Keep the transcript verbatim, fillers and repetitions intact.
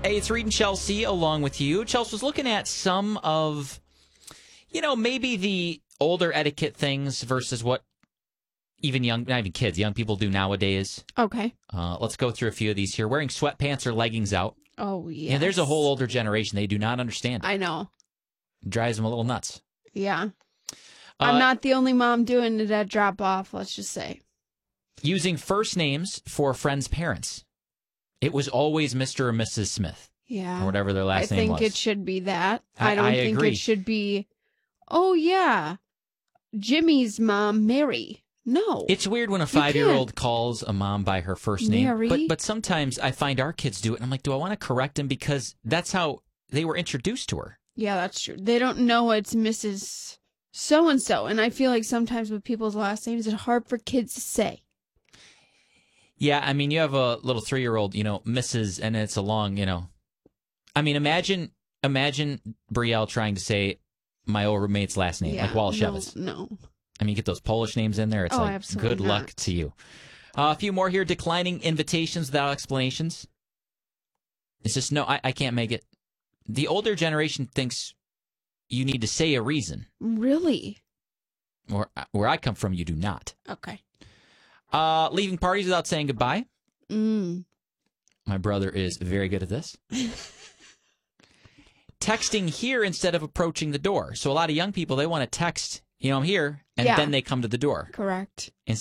Hey, it's Reed and Chelsea along with you. Chelsea was looking at some of, you know, maybe the older etiquette things versus what even young, not even kids, young people do nowadays. Okay. Uh, let's go through a few of these here. Wearing sweatpants or leggings out. Oh, yeah. Yeah, there's a whole older generation. They do not understand it. I know. It drives them a little nuts. Yeah. Uh, I'm not the only mom doing it at drop off, let's just say. Using first names for friends' parents. It was always Mister or Missus Smith. Yeah. Or whatever their last I name was. think it should be that. I- I don't I think agree. it should be, oh, yeah, Jimmy's mom, Mary. No. It's weird when a five-year-old calls a mom by her first name. Mary? But but sometimes I find our kids do it, and I'm like, do I want to correct them? Because that's how they were introduced to her. Yeah, that's true. They don't know it's Missus So-and-so. And I feel like sometimes with people's last names, it's hard for kids to say. Yeah, I mean, you have a little three-year-old, you know, Missus and it's a long, you know. I mean, imagine imagine Brielle trying to say my old roommate's last name, Yeah, like Walashevitz. No, no. I mean, you get those Polish names in there. It's Oh, like, absolutely good luck not. to you. Uh, a few more here. Declining invitations without explanations. It's just, no, I, I can't make it. The older generation thinks you need to say a reason. Really? Or where I come from, you do not. Okay. Uh, leaving parties without saying goodbye. Mm. My brother is very good at this. Texting here instead of approaching the door. So a lot of young people, they want to text, you know, I'm here, and Yeah. then they come to the door. Correct.